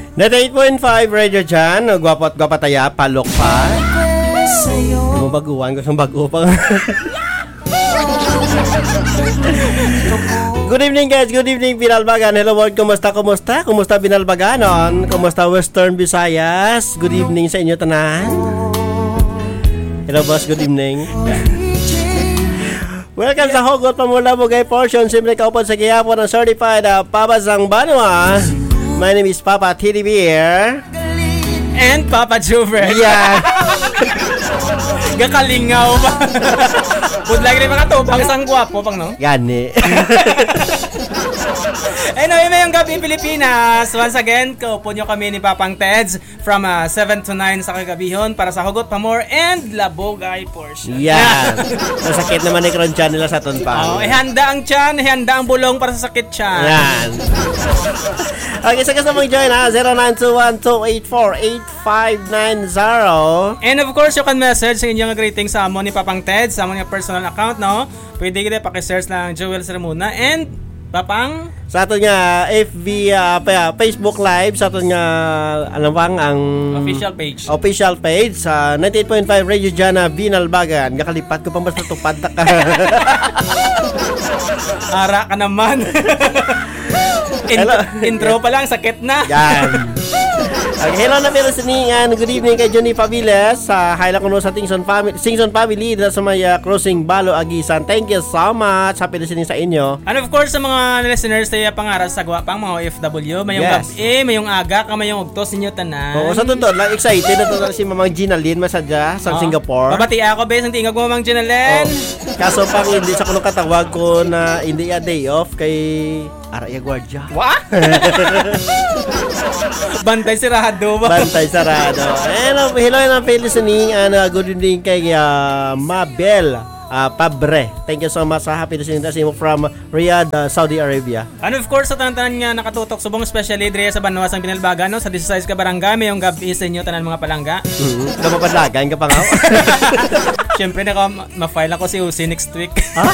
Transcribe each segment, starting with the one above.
98.5 Radio dyan. Gwapo at gwapataya. Palok pa. Mabaguan. Gusto bago pa. Good evening guys. Good evening Binalbagan. Hello world. Kumusta? Kumusta Binalbaganon? Kumusta Western Visayas? Good evening sa inyo tanan. Hello boss. Good evening. Welcome sa Hugot Pamula Bugay Portion. Simple kaupod sa kiyapon ng certified Papa Zang Banua. My name is Papa TD Beer. And Papa Juver. Yeah. Gakalingaw ba? Pudlag rin mga to. Pang isang guwapo pang no? Gani. Anyway, mayong gabi Pilipinas. Once again, kaupo nyo kami ni Papang Teds from 7 to 9 sa kagabihon para sa Hugot Pamor and Labogay Portion. Yan. Masakit naman ni Kron Chan nila sa ton pa. Ihanda ang tiyan, ihanda ang bulong para sa sakit tiyan. Yan. Okay, sa kasamang join ha, 0921-284-8590. And of course, you can message sa inyong greetings sa amon ni Papang Ted, sa amon yung personal account, no? Pwede kita pakisearch ng Joel Sermona and Papang sa ato nga FB Facebook Live sa ato nga ano bang ang official page sa 98.5 Radio Jana Binalbagan. Nakalipat ko pa mas natupad ka. Ara ka naman. Intro pa lang sakit na. Yan. Okay, hello na pero siningan. Good evening kay Johnny Paviles sa highlight ko no sa Singson family dito sa may Crossing Balo Agisan. Thank you so much. Happy listening sa inyo. And of course sa mga listeners tayo pangaral sa gwapang mga OFW, mayong gabi, mayong aga, mayong ugtos ninyo tanan. Oo, sa totoo lang excited na to si Mamang Ginalyn masadya sa Singapore. Babati ako bes ang tingog mo Mamang Ginalyn. Kaso pang hindi sa kuno katawag ko na hindi day off kay Araya Guardia. What? Bantay sarado ba? Bantay sarado. Hello na listening. Good evening kay Mabel Pabre. Thank you so much sa happy listening from Riyadh, Saudi Arabia. And of course, sa tanan nga nakatutok subong especially dre sa Banwas ang Binalbagan no sa 16 ka barangay mayong gabi sa inyo tanan mga palangga. Kapapadlagan ka pa nga. Siyempre ma-file ako si Uzi next week.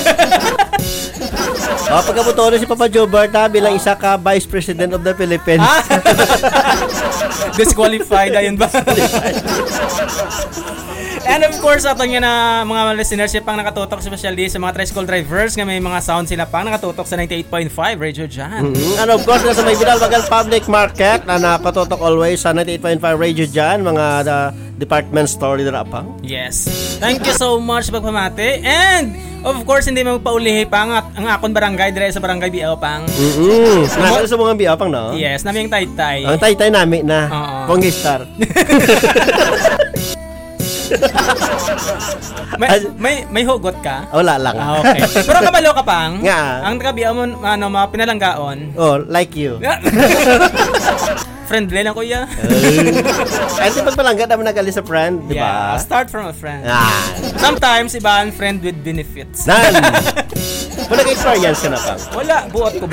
Pagkabuto na si Papa Joe Berta bilang isa ka Vice President of the Philippines. Disqualified ayun ba? And of course, ato nga na mga listeners pang nakatutok especially sa mga tricycle drivers nga may mga sound sila pang nakatutok sa 98.5 Radio Jan. And of course, nasa may Binalbagan Public Market na napatutok always sa 98.5 Radio Jan, mga department store dito pang. Yes. Thank you so much pagpamati. And of course, hindi mo paulihi pang ang akon barangay dire sa barangay Biaw pang. Nasa sa mga Biaw pang no? Yes, nami ang taytay. Ang taytay nami na. Pongistar. may hugot ka? Wala lang. Okay. Pero kabalo ka pang. Nga. Ang taga-Biaw mo mga pinalanggaon. Oh, like you. Friendly lang kuya. Ay, di pagpalangga naman nagali sa friend, di ba? Yeah, start from a friend. Sometimes iba ang friend with benefits. Wala ka experience ka na pang? Wala, buot ko ba?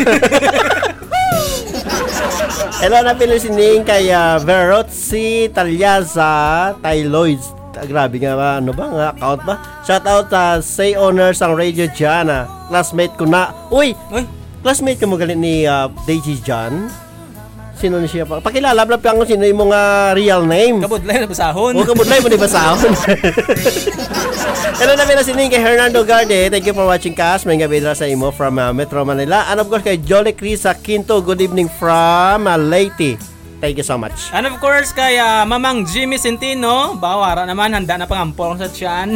Hello na pinisining kay Verozzi Talyaza Tyloids. Grabe nga ba, ano ba nga account ba? Shout out say owners ang Radio Jana. Classmate ko na. Uy! Classmate ka mo galit ni Daisy John. Sino na siya pa? Pakilala lang kung sino yung mga real name. Kabudlay na basahon. Kabudlay mo na basahon. Hello na pinasining kay Hernando Garde. Thank you for watching cast. May gabi sa imo from Metro Manila. And of course kay Jolly Crisa Quinto. Good evening from Leyte. Thank you so much. And of course kay Mamang Jimmy Centino. Bawara naman, handa na pangampong sa tiyan.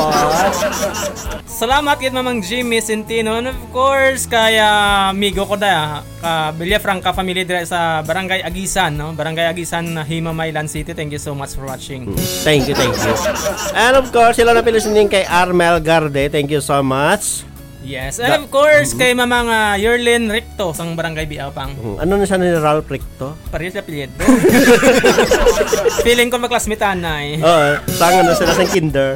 Salamat kay Mamang Jimmy Centino. And of course kay amigo ko da Villa Franca family dire sa Barangay Agisan, no? Barangay Agisan, Hima, Maylan City. Thank you so much for watching. Thank you. And of course, sila na pinasining kay Armel Garde. Thank you so much. Yes, and of course, kay Mamang Yerlin Ricto sang Barangay Biaw pang. Ano na siya ni Ralph Ricto? Paris na pilid. Feeling ko magklasmitan na eh. Oo, sanga na sila sa kinder.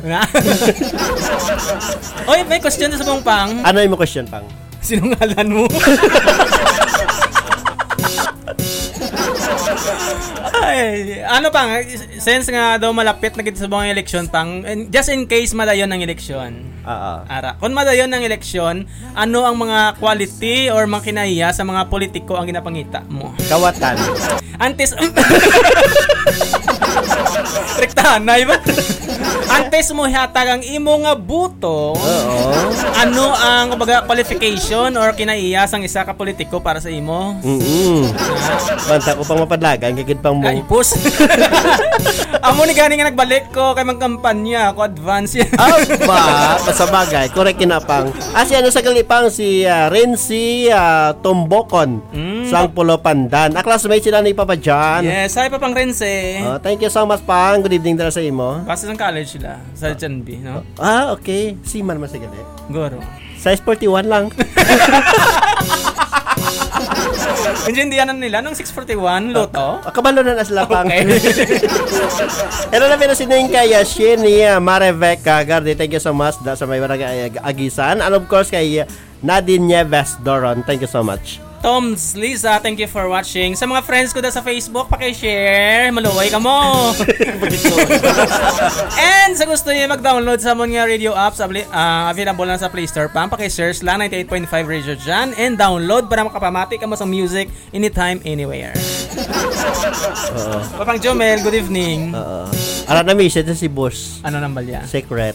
Oy, may question sa mong pang. Ano yung question pang? Sinong ngalan mo? Ay, ano pang, since nga daw malapit na sa mga eleksyon pang, just in case madayon ng eleksyon. Ara, kung madayon ng eleksyon, ano ang mga quality or mga kinahiya sa mga politiko ang ginapangita mo? Kawatan. Antes rektahanay ba? Antes mo hatag ang imo nga buto. Ano ang kumbaga qualification or kinaiya sang isa ka politiko para sa imo? Banta ko pang mapadlagan kagid pang mo. Ay, pus. Amo ni gani nga nagbalik ko kay magkampanya ko advance yan. Aba, pasabagay, correct kinapang. Si ano sa galipang si Renzi Tumbokon sang Pulo Pandan. Classmate sila ni Papa John. Yes, hi Papang Renzi. Thank you so much pang. Good evening dala sa imo. Basta sa college sila sa Janbi, no? Okay. Siman mas gali. Goro. Size 41 lang. Intindihan nila nung 641 loto. Kabalo na sila pang. Okay. Hello na pinasining kay Shin ni Marevec Garde. Thank you so much sa may barangay Agisan. And of course kay Nadine Nieves Doron. Thank you so much. Toms Lisa, thank you for watching. Sa mga friends ko da sa Facebook, paki-share. Maluway ka mo. And sa gusto niyo mag-download sa mga radio apps, available lang sa Play Store pa. Paki-search lang 98.5 Radio dyan and download para makapamati ka mo sa music anytime, anywhere. Papang Jomel, good evening. Ara na message si boss. Ano nang balya? Secret.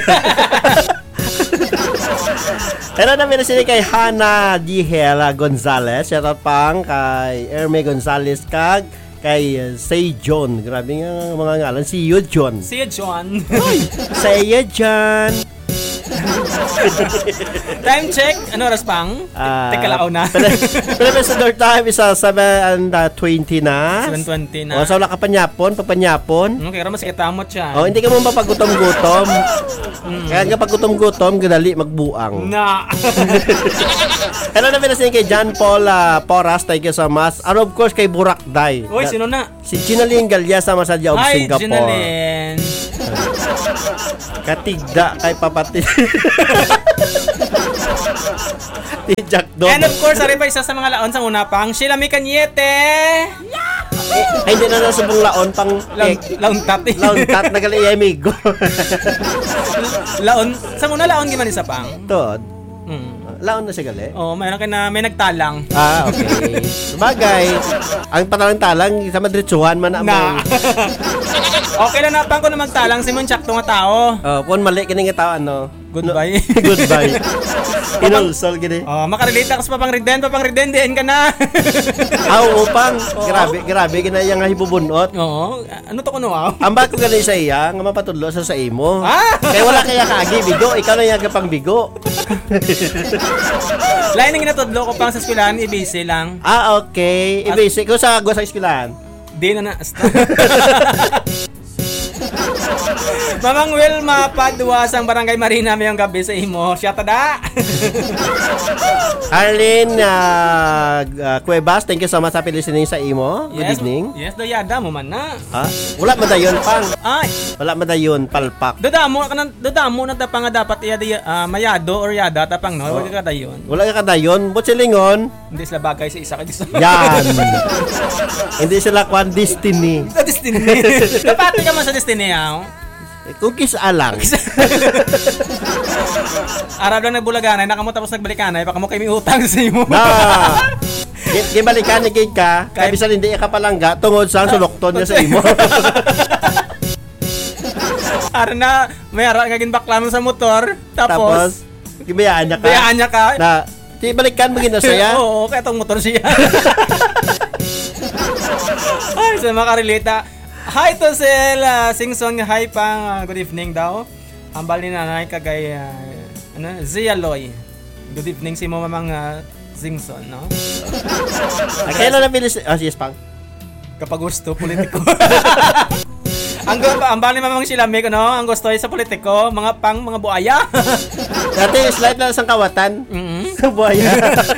Pero namin na sila kay Hana Dihela Gonzalez. Shoutout pang kay Erme Gonzalez kag kay Say John. Grabe nga mga ngalan. See you, John. See you, John. Say you, John. Time check. Ano oras pang? Teka lao na. Pero sa door time is 7:20 na. 7:20 na. O, sa wala ka panyapon, papanyapon. Okay, pero mas kitamot siya. Hindi ka mo mapagutom-gutom. Kaya kapag gutom-gutom, gadali magbuang. Na. Hello na pinasin kay John Paul Porras. Thank you so much. And of course kay Burak Day. Uy, sino na? Si Ginaline Galya sa Masadya of Hi, Singapore. Ginaline. Katigda kay papati. Tijak do. And of course, ari pa isa sa mga laon sa una pang Sheila Mikanyete. Ay, hindi na nasubong laon pang launtat. Launtat na gali amigo. Laon, sa una laon giman isa pang. Tod. Laon na siya gali? Mayroon ka na may nagtalang. Okay. Sabagay, ang patalang-talang sa madritsuhan man na. Okay lang na pang ko na magtalang si Munchak to nga tao. Kung mali kini nga tao ano. Goodbye. Goodbye. Inulsol gini. Makarelate ka sa papang Riden din ka na. Upang. Grabe ginayang nga hibubunot. Oo. Ano to kuno Ang bago gani sa iya nga mapatudlo sa imo. Kaya wala kaya kaagi bigo, ikaw na yaga pang bigo. Lain nga natudlo ko pang sa eskwelahan, ibisi lang. Okay. Ibisi ko sa eskwelahan. Di na. Mamang Wilma Paduas ang Barangay Marina mayong gabi sa imo. Siya tada. Arlene Cuevas, thank you so much sa listening sa imo. Good evening. Yes, dayada mo man na. Wala madayon pang. Ay, wala madayon palpak. Dodamo na ta nga dapat mayado or yada tapang no. Wala ka dayon. Wala ka dayon, but silingon. Hindi sila bagay sa isa ka gusto. Yan. Hindi sila kwan destiny. Sa destiny. Dapat ka man sa destiny Kung kisalang. Arab lang nagbulaganay, nakamot tapos nagbalikanay, baka mo kayo may utang sa imo. Gibalikan ni ka, kaya bisan hindi ka palangga, tungod sa sulokton niya sa imo. Ara na, may ara nga ginbaklan mo sa motor, tapos gibayaan niya ka. Bayaan niya ka. Na, balikan mo ginasaya. Oo, kaya itong motor siya. Ay, sa makarelita. Hi to Sel Singson, hi pang good evening daw. Ambal ni nanay kagay Zia Loy. Good evening si mo mamang Singson, no? Kailan na bilis? Yes pang. Kapag gusto politiko. Ang ambal ni mamang Silame no, ang gusto ay sa politiko, mga buaya. Dati slide na sang kawatan. Buaya.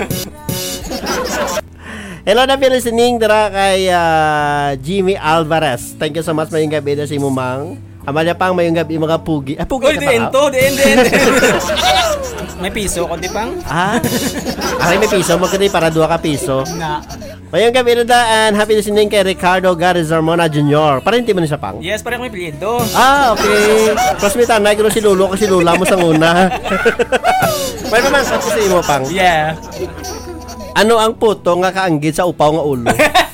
Hello na listening dara kay Jimmy Alvarez. Thank you so much mayong gabi na si Mumang. Amalya pang mayong gabi mga pugi. Pugi Uy, ka pa. Di. May piso, kundi pang. Aray may piso. Magkano para 2 ka piso. Na. Mayong gabi na daan. Happy listening kay Ricardo Garizar Mona Jr. Parinti mo na siya pang? Yes, pareho may pilido. Okay. Cross me tanay. Kino si Lolo kasi Lula mo sa una. May naman, kasi mo pang. Yeah. Ano ang puto nga kaanggit sa upaw nga ulo?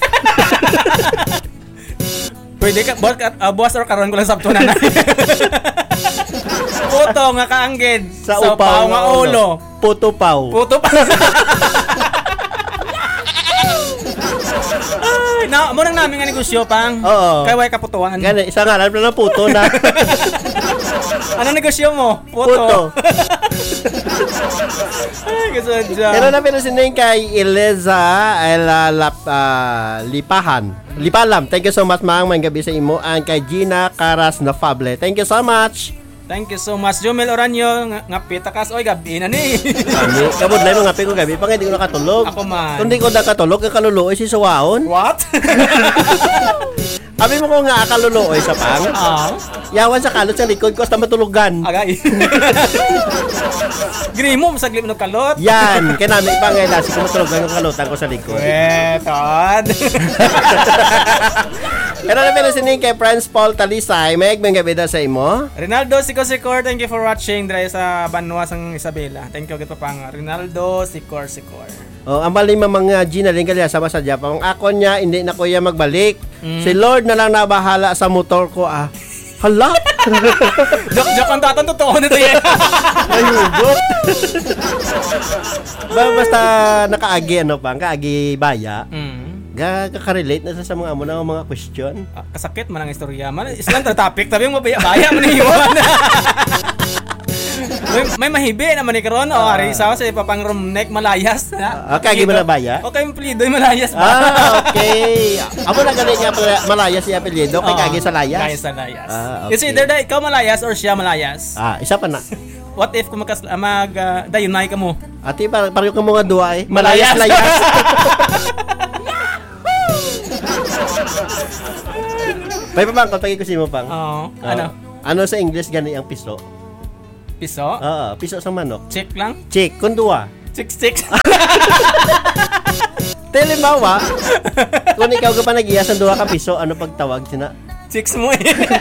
Pwede ka, boss or karon ko lang sabto na. Puto nga kaanggid sa upaw nga ulo. Puto paw. Na, mo nang namin nga negosyo pang. Oo. Kay way kaputuan. Gani, isa nga lang ng puto na. Ano negosyo mo? Puto. Ay, kasadya. Pero na pinasining kay Eliza Lipalam. Thank you so much, Mang. May gabi sa imo. And kay Gina Caras na Fable. Thank you so much. Thank you so much. Jomel Oranyo, ngapit takas. Oy, gabi na ni. Kabudlay mo ngapit ko gabi. Pang hindi ko nakatulog. Ako man. Kung hindi ko nakatulog, kakaluluoy si Suwaon. What? Abi mo ko nga akaluluoy sa pang. Yawan sa kalot sa likod ko, basta matulugan. Agay. Gini mo, masaglim ng kalot. Yan, kaya namin pa ngayon lasi ko matulugan yung kalotan ko sa likod. Todd. Pero na pinasining kay Franz Paul Talisay, may gabi sa imo. Rinaldo Sikor, thank you for watching dahil sa Banwa sang Isabela. Thank you kita pang Rinaldo Sikor. Ang mali mga ginaling kaya sama sa Japan. Ang ako niya, hindi na kuya magbalik. Si Lord na lang nabahala sa motor ko Hala! Joke ang tatang totoo nito yan. Ay, hugot. Basta nakaagi kaagi baya. Kakarelate na sa mga amo na mga question. Kasakit man ang istorya man. Islang topic tabi mo baya man iwan. may mahibi naman ni karon ari sa papang room neck malayas. Kagi man na baya. Okay, plido malayas ba? Okay. Amo na galing nga malayas siya apelyido kay kagi sa layas. Kagi sa layas. Okay. It's either ikaw malayas or siya malayas. Isa pa na. What if kung dayunay ka mo? Ati pareho ka mga duwa Malayas. May pamangkot pagkikusin mo pang. Ano? Ano sa English gani ang piso? Piso? Piso sa manok. Chick lang? Chick, kung duwa. Chick. Telimawa. Kung ikaw ka pa nag-iya sa duwa ka piso, ano pagtawag sina? Chicks mo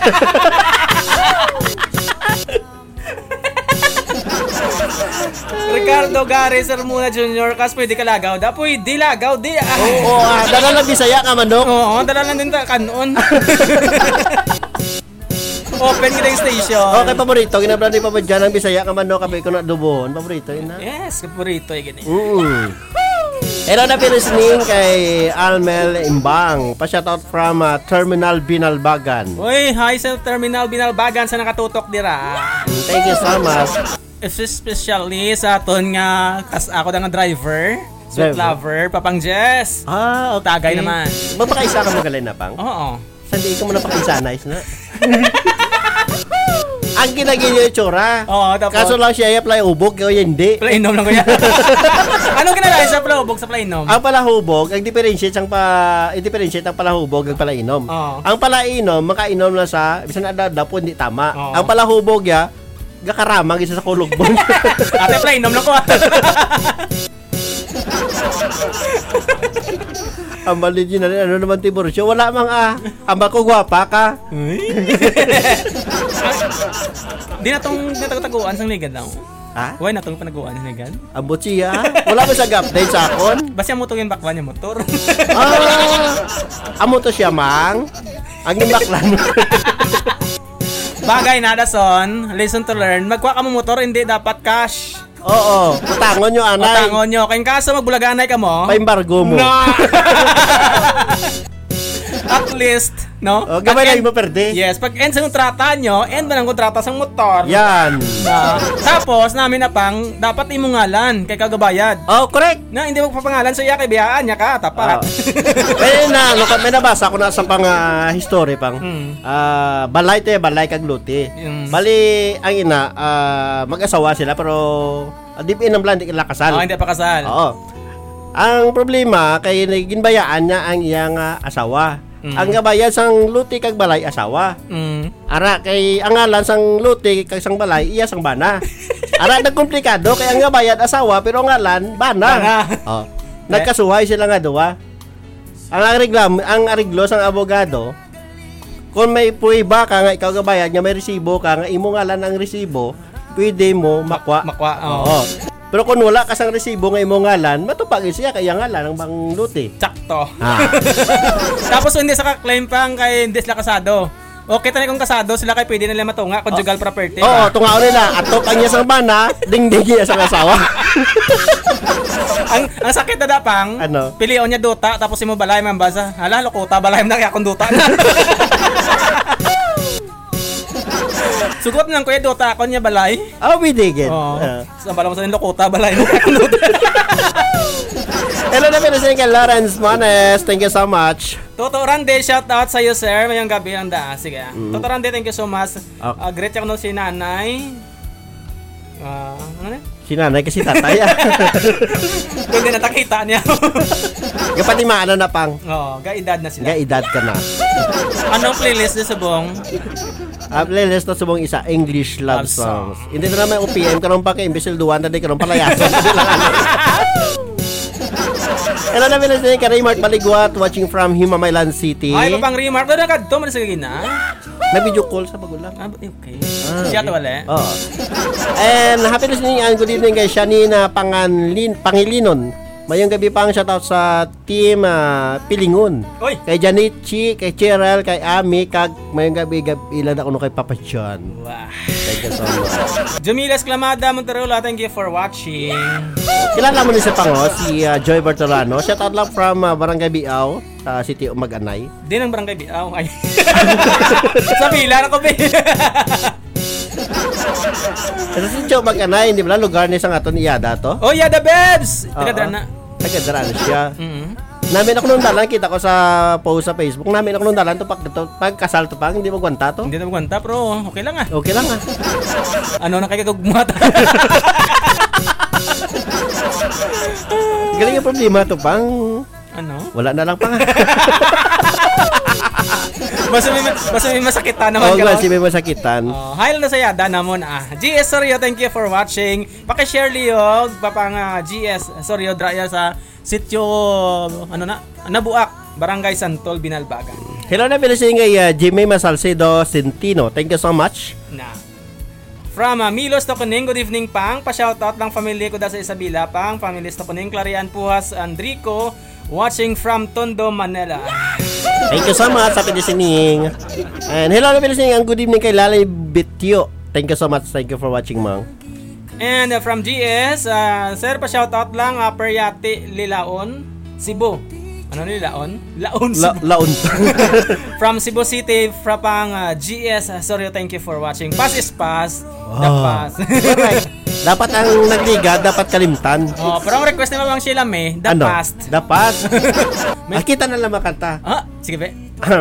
Ricardo Garizar Muna Jr. Kas pwede ka lagaw da? Pwede lagaw di. Dala lang Bisaya ka manok. Oo, dala lang din kanon. Open ka ng station. Okay, paborito. Ginablan din pa ba dyan ang Bisaya ka manok kapag ko na dubon. Paborito yun Yes, paborito yung ganyan. Hello na listening kay Almel Imbang. Pa-shoutout from Terminal Binalbagan. Uy, hi sa Terminal Binalbagan sa nakatutok dira. Thank you so much. Especially sa aton nga ako nga driver, sweet lover, Papang Jess. Okay. Tagay naman. Magpakaisa ka magaling na pang? Oo. Sandi ka mo na pakaisa, nice na. Ang ginagin yung tsura. Tapos kaso lang siya apply ubog, o hindi. Plainom lang ko yan. Anong kinalain sa palahubog sa plainom? Ang palahubog, ang differentiate ang palahubog ang palainom. Ang palainom, makainom lang sa bisan adada po hindi tama. Ang palahubog gakaramang isa sa kulugbon. Ate plainom lang ko. Ang mali na rin, ano naman Tiburcio? Wala mang amba ko gwapa ka. Di na itong natataguan sa ligad lang. Ha? Why na itong panaguan sa ligad? Ambot siya. Wala ba sa update sa akon? Basta mo itong bakwan niya motor. Amo to siya mang. Ang imbaklan. Bagay na dason, lesson to learn. Magkuha ka mo motor, hindi dapat cash. Oo, patangon nyo anay. Patangon nyo. Kaya kaso magbulaganay ka mo. Pa-embargo mo. No. At least, no? Gamay na yung maperde. Yes, pag end sa kontrata nyo, end ba ng kontrata sa motor? Yan. Tapos, namin na pang, dapat imungalan kay kagabayad. Correct. Na, hindi magpapangalan sa iya, kay biyaan niya ka, tapat. May nabasa ko na sa pang history pang. Balay kag luti. Bali, ang ina, mag-asawa sila, pero di pa inam lang, di kila kasal. Hindi pa kasal. Oo. Ang problema, kay ginbayaan niya ang iyang asawa. Ang gabayan sang luti kag balay asawa. Ara kay angalan sang luti kag sang balay iya sang bana. Ara nagkomplikado kay ang gabayan asawa pero ang ngalan bana. Oh. Nagkasuhay sila nga duwa. Ang ariglo sang abogado kung may prueba ka nga ikaw gabayan nga may resibo ka nga imo ngalan ang resibo, pwede mo makwa. Oo. Pero kung wala ka sang resibo nga imo ngalan, matupag siya kaya ngalan ang bang luti. Sakto. Tapos hindi sa ka-claim pang kay hindi sila kasado. Okay tani kung kasado sila kay pwede nila matunga conjugal property. Oo, tungaon nila. Ato kanya sang bana, dingding niya sa asawa. ang sakit na dapang, ano? Pilion niya duta tapos imo balay mambasa. Hala lokota balay na kaya kun duta na. Sugot nang kuya duta ako niya balay. Oh, we dig it. Sa balang sa lokota balay mo kaya kun duta. Hello na pinasing kay Lawrence Manes. Thank you so much. Toto Rande, shout out sa iyo sir. Mayang gabi ang daa. Sige. Toto Rande, thank you so much. Great ako si nanay. Ano na? Si nanay kasi tatay. Hindi na nakita niya. Kapati maano na pang. Gaedad na sila. Gaedad ka na. Anong playlist na subong? Playlist na subong isa, English love songs. Hindi na naman OPM karon pa kay imbesel duwan na di karon palayason. Hello na pinasing kay Raymart Maligwat watching from Himamaylan City. Ay, papang Raymart. Doon na kadto man sa gina. Na-video call sa Bagulang. Okay. Siya to wala. Oo. And happy listening and good evening kay Shanina Pangilinon. Mayong gabi pang shoutout sa team Pilingon. Oy. Kay Janichi, kay Cheryl, kay Ami, kag mayong gabi ilan ako no kay Papa John. Wow. Thank you so much. Jamila Esclamada Monterola, thank you for watching. Kilala mo ni sa pango si Joy Bertolano. Shoutout lang from Barangay Biao sa City of Mag-Anay. Di nang Barangay Biao. Ay. Sa Bila ako ba? Kasi si Joe Mag-Anay, hindi ba lugar niya sa aton Iyada to? Oh, Yada Bebs! Taga-dara na. Taga-dara na siya. Namin ako nung dalan, kita ko sa post sa Facebook. Namin ako nung dalan to pag kasal to pang, hindi magwanta to. Hindi na magwanta, pero okay lang ah. Okay lang ah. Ano na kaya kagugmata? Galing yung problema to pang. Ano? Wala na lang pang. Basta may masakitan naman ka. Basta may masakitan. Hi na sa Yada namon GS Soryo, thank you for watching. Paki-share liyo papang GS Soryo draya sa sitio Nabuak, Barangay Santol, Binalbagan. Hello na pinasing kay Jimmy Masalcedo Centino. Thank you so much. From Milos Tokuning, good evening pang. Pa-shoutout lang family ko da sa Isabela pang. Family Tokuning, Clarian Pujas, Andrico, watching from Tondo, Manila. Thank you so much. Happy listening. And hello na listening. Ang good evening kay Lalay Bityo. Thank you so much. Thank you for watching, Mang. And from GS, sir, pa-shoutout lang Peryati Lilaon, Cebu. Ano Lilaon? Laon Cebu. Laon. From Cebu City, from GS, sorry, thank you for watching. Pass is pass. The pass. Dapat ang nagliga, dapat kalimtan. Pero ang request naman bang sila the past. The past. Kita na lang makanta. Sige be.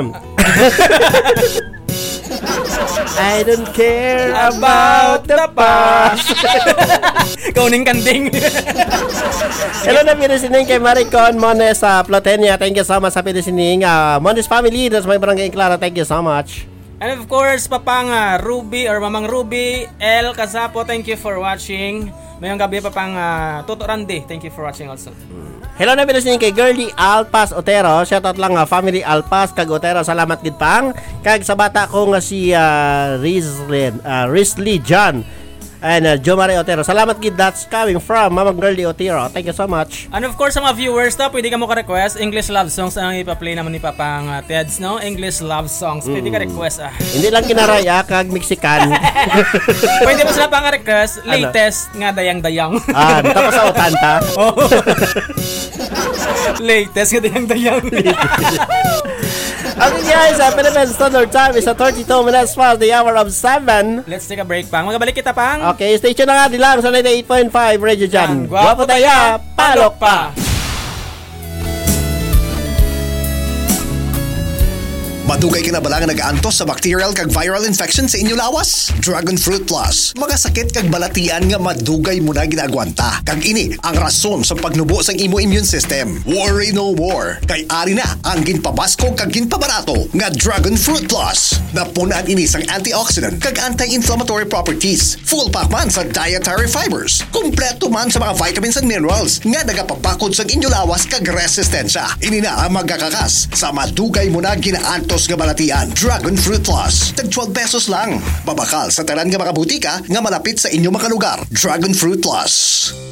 I don't care about the past. Kauning kanding. Hello na pinasining kay Maricon Mones sa Platenia. Thank you so much sa pinasining. Mones family, that's my barangay Clara. Thank you so much. And of course, papang Ruby or Mamang Ruby L Kasapo, thank you for watching. Mayong gabi papang Toto Randy, thank you for watching also. Hello na pinasinin kay Girlie Alpas Otero. Shoutout lang family Alpas kag Otero. Salamat gid pang. Kag sa bata ko nga si Risley John and Jo Marie Otero. Salamat gid, that's coming from Mama Girlie Otero. Thank you so much. And of course sa mga viewers pwede ka mo ka-request English love songs ang ipa-play naman ni Papang Teds, no? English love songs. Pwede ka request Hindi lang kinaraya kag Mexican. Pwede mo sila pang request latest nga dayang-dayang. Tapos sa utanta. Latest nga dayang-dayang. Okay guys, Philippine Standard Time is 32 minutes past the hour of 7. Let's take a break pang. Magabalik kita pang. Okay, stay tuned na nga dilang sa 98.5 Radio Jan. Guwapo tayo, palok pa. Madugay ka na bala nga nag-antos sa bacterial kag viral infection sa inyo lawas? Dragon Fruit Plus. Mga sakit kag balatian nga madugay mo na ginagwanta. Kag ini ang rason sa pagnubo sang imo immune system. Worry no more. Kay ari na ang ginpabasko kag ginpabarato nga Dragon Fruit Plus. Napunan ini sang antioxidant kag anti-inflammatory properties. Full pack man sa dietary fibers. Kompleto man sa mga vitamins and minerals nga nagapabakod sa inyo lawas kag resistensya. Ini na ang magkakakas sa madugay mo na ginaantos nga balatian. Dragon Fruit Plus. Tag 12 pesos lang. Babakal sa tanan nga mga butika nga malapit sa inyo mga lugar. Dragon Fruit Plus.